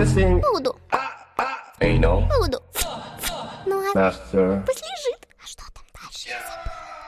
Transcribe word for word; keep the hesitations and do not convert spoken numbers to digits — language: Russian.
to sing. Буду. Anal. Буду. Ну а Master. пошли